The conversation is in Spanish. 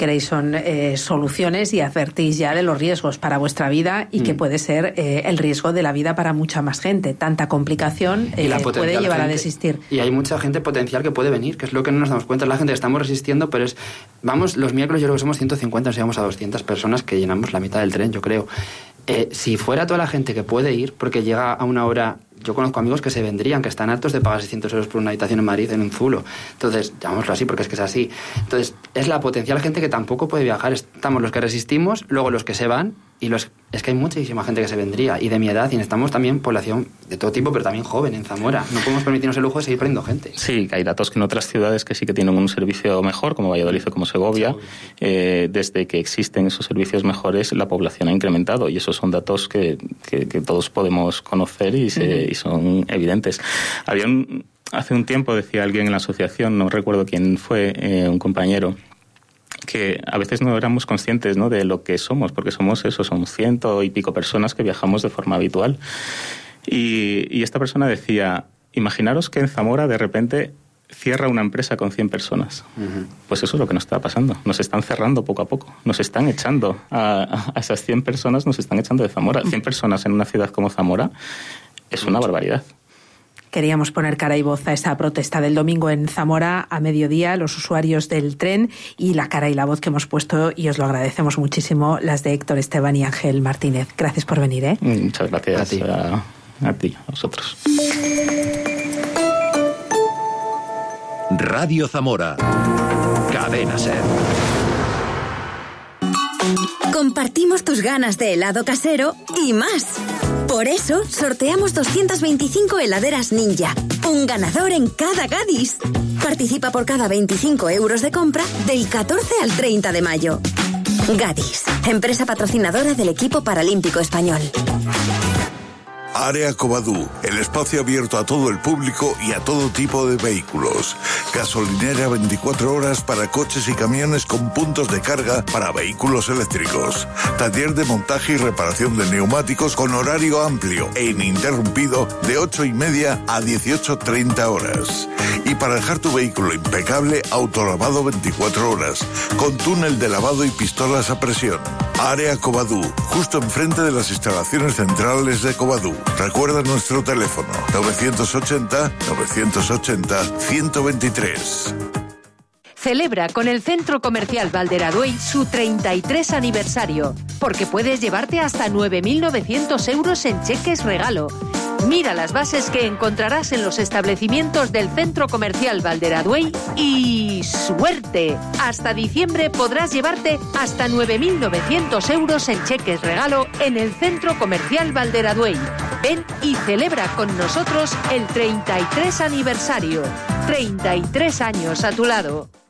queréis son soluciones y advertís ya de los riesgos para vuestra vida y que puede ser el riesgo de la vida para mucha más gente. Tanta complicación puede llevar a desistir. Y hay mucha gente potencial que puede venir, que es lo que no nos damos cuenta. La gente estamos resistiendo, pero los miércoles yo creo que somos 150, nos llegamos a 200 personas que llenamos la mitad del tren, yo creo. Si fuera toda la gente que puede ir, porque llega a una hora... Yo conozco amigos que se vendrían, que están hartos de pagar 600 euros por una habitación en Madrid, en un zulo. Entonces, llamémoslo así, porque es que es así. Entonces, es la potencial gente que tampoco puede viajar. Estamos los que resistimos, luego los que se van, y es que hay muchísima gente que se vendría, y de mi edad, y necesitamos también población de todo tipo, pero también joven en Zamora. No podemos permitirnos el lujo de seguir poniendo gente. Sí, que hay datos que en otras ciudades que sí que tienen un servicio mejor, como Valladolid o como Segovia, desde que existen esos servicios mejores, la población ha incrementado, y esos son datos que todos podemos conocer y son evidentes. Hace un tiempo decía alguien en la asociación, no recuerdo quién fue, un compañero, que a veces no éramos conscientes, ¿no?, de lo que somos, porque somos 100 y pico personas que viajamos de forma habitual. Y esta persona decía, imaginaros que en Zamora de repente cierra una empresa con 100 personas. Pues eso es lo que nos está pasando. Nos están cerrando poco a poco. Nos están echando a esas 100 personas, nos están echando de Zamora. 100 personas en una ciudad como Zamora es una barbaridad. Queríamos poner cara y voz a esa protesta del domingo en Zamora a mediodía, los usuarios del tren, y la cara y la voz que hemos puesto, y os lo agradecemos muchísimo, las de Héctor Esteban y Ángel Martínez. Gracias por venir, ¿eh? Muchas gracias a ti, a vosotros. Radio Zamora. Cadena SER. Compartimos tus ganas de helado casero y más. Por eso, sorteamos 225 heladeras Ninja. Un ganador en cada Gadis. Participa por cada 25 euros de compra del 14 al 30 de mayo. Gadis, empresa patrocinadora del equipo paralímpico español. Área Covadú, el espacio abierto a todo el público y a todo tipo de vehículos. Gasolinera 24 horas para coches y camiones con puntos de carga para vehículos eléctricos. Taller de montaje y reparación de neumáticos con horario amplio e ininterrumpido de 8:30 a 18:30 horas. Y para dejar tu vehículo impecable, autolavado 24 horas, con túnel de lavado y pistolas a presión. Área Covadú, justo enfrente de las instalaciones centrales de Covadú. Recuerda nuestro teléfono, 980-980-123. Celebra con el Centro Comercial Valderaduey su 33 aniversario, porque puedes llevarte hasta 9.900 euros en cheques regalo. Mira las bases que encontrarás en los establecimientos del Centro Comercial Valderaduey y ¡suerte! Hasta diciembre podrás llevarte hasta 9.900 euros en cheques regalo en el Centro Comercial Valderaduey. Ven y celebra con nosotros el 33 aniversario. 33 años a tu lado.